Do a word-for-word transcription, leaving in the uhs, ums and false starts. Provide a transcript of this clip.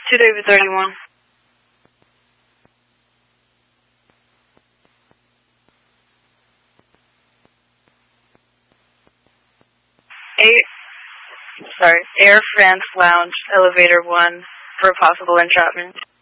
two David thirty-one. Air, sorry, Air France Lounge, Elevator one, for a possible entrapment.